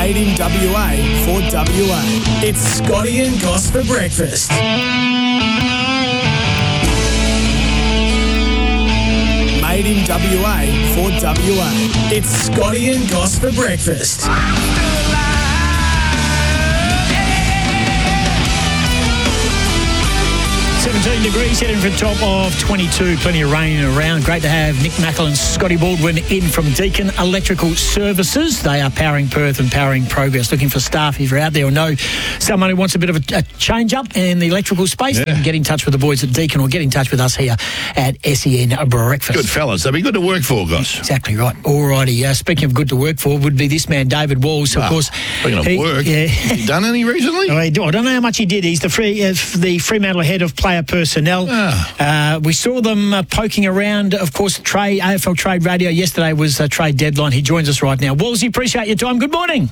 Made in WA for WA. It's Scotty and Goss for breakfast. Made in WA for WA. It's Scotty and Goss for breakfast. 17 degrees, heading for a top of 22. Plenty of rain around. Great to have Nick Mackel and Scotty Baldwin in from Deakin Electrical Services. They are powering Perth and powering progress. Looking for staff if you're out there or know someone who wants a bit of a change-up in the electrical space. Yeah. Get in touch with the boys at Deakin or get in touch with us here at SEN Breakfast. Good fellas. They'll be good to work for, Goss. Exactly right. All righty. Speaking of good to work for, would be this man, David Walls. Of course. Speaking of work, has he done any recently? I don't know how much he did. He's the Fremantle head of player personnel. We saw them poking around. Of course, AFL Trade Radio yesterday was a trade deadline. He joins us right now. Wallsy, appreciate your time. Good morning.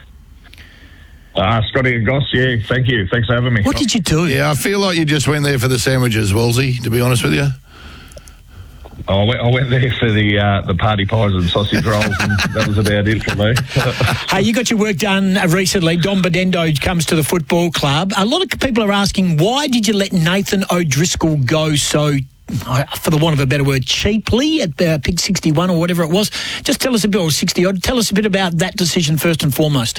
Scotty and Goss, yeah, thank you. Thanks for having me. What did you do? Yeah, I feel like you just went there for the sandwiches, Wallsy, to be honest with you. I went there for the party pies and sausage rolls, and that was about it for me. Hey, you got your work done recently. Dom Bedendo comes to the football club. A lot of people are asking, why did you let Nathan O'Driscoll go so, for the want of a better word, cheaply at pick 61 or whatever it was? Just tell us a bit, or 60-odd, tell us a bit about that decision first and foremost.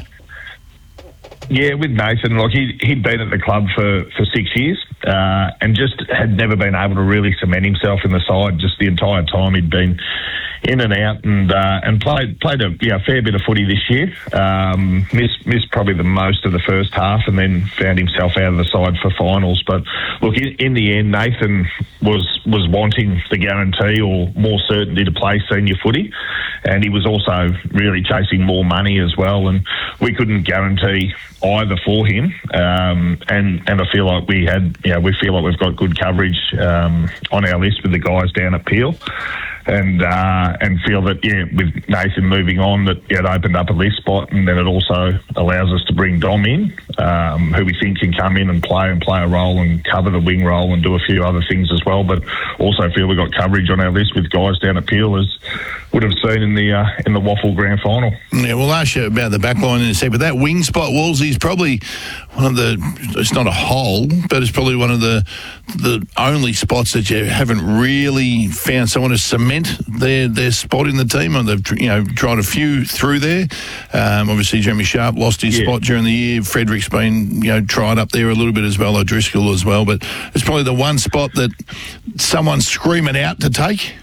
Yeah, with Nathan, like he'd been at the club for 6 years and just had never been able to really cement himself in the side. Just the entire time he'd been in and out, and played a fair bit of footy this year. Missed probably the most of the first half, and then found himself out of the side for finals. But look, in the end, Nathan was wanting the guarantee or more certainty to play senior footy, and he was also really chasing more money as well. And we couldn't guarantee either for him, and I feel like we feel like we've got good coverage on our list with the guys down at Peel. And feel that, with Nathan moving on, that it opened up a list spot, and then it also allows us to bring Dom in, who we think can come in and play a role and cover the wing role and do a few other things as well. But also feel we've got coverage on our list with guys down at Peel, as would have seen in the Waffle Grand Final. Yeah, we'll ask you about the back line in a sec, but that wing spot, Wolsey, is probably one of the, it's not a hole, but it's probably one of the only spots that you haven't really found someone to cement their spot in the team. And they've tried a few through there. Obviously, Jeremy Sharp lost his spot during the year. Frederick's been tried up there a little bit as well, O'Driscoll as well. But it's probably the one spot that someone's screaming out to take.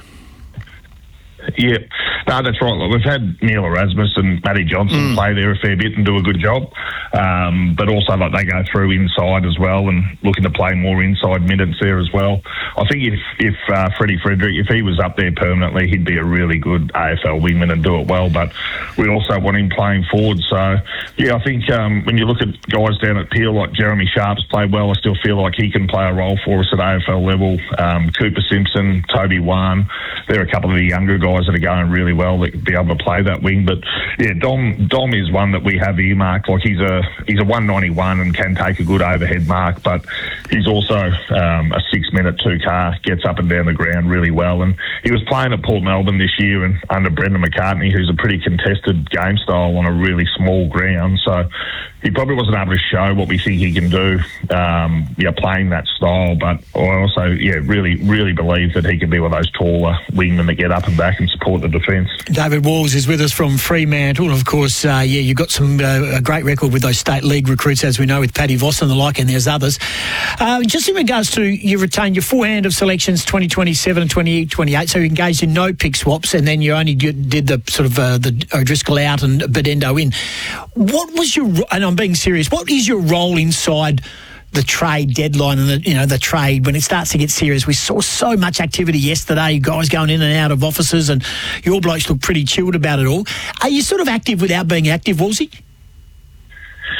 Yeah, no, that's right. Look, we've had Neil Erasmus and Matty Johnson play there a fair bit and do a good job, but also like they go through inside as well and looking to play more inside minutes there as well. I think if Freddie Frederick, if he was up there permanently, he'd be a really good AFL wingman and do it well, but we also want him playing forward. So, yeah, I think when you look at guys down at Peel, like Jeremy Sharp's played well, I still feel like he can play a role for us at AFL level. Cooper Simpson, Toby Wan, they're a couple of the younger guys that are going really well that could be able to play that wing. But yeah, Dom is one that we have earmarked. Like he's a 191 and can take a good overhead mark, but he's also a 6-minute 2-car, gets up and down the ground really well. And he was playing at Port Melbourne this year and under Brendan McCartney, who's a pretty contested game style on a really small ground. So he probably wasn't able to show what we think he can do, playing that style. But I also, really, really believe that he can be one of those taller wingmen that get up and back and support the defence. David Walls is with us from Fremantle. Of course, you've got a great record with those state league recruits, as we know, with Paddy Voss and the like, and there's others. Just in regards to, you retained your full hand of selections 2027 and 2028, so you engaged in no pick swaps, and then you only did the sort of the O'Driscoll out and Bedendo in. What was your, and I'm being serious, what is your role inside the trade deadline and the trade when it starts to get serious? We saw so much activity yesterday, guys going in and out of offices, and your blokes look pretty chilled about it all. Are you sort of active without being active, Wolsey?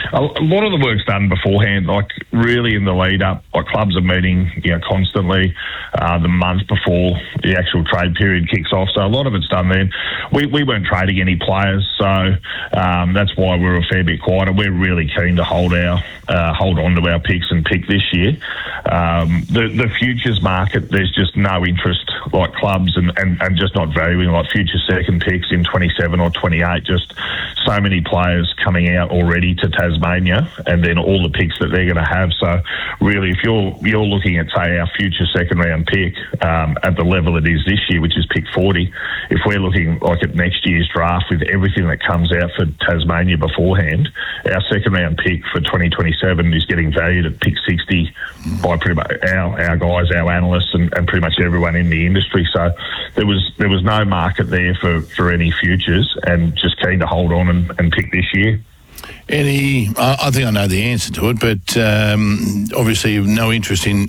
a lot of the work's done beforehand, like really in the lead up. Like clubs are meeting, constantly the month before the actual trade period kicks off. So a lot of it's done then. We weren't trading any players, so that's why we're a fair bit quieter. We're really keen to hold on to our picks and pick this year. The futures market, there's just no interest, like clubs and just not valuing like future second picks in 27 or 28. Just so many players coming out already to Tasmania, and then all the picks that they're going to have. So really, if you're looking at, say, our future second round pick at the level it is this year, which is pick 40, if we're looking like at next year's draft with everything that comes out for Tasmania beforehand, our second round pick for 2027 is getting valued at pick 60 by pretty much our guys, our analysts, and pretty much everyone in the industry. So there was no market there for any futures, and just keen to hold on and pick this year. I think I know the answer to it, but obviously no interest in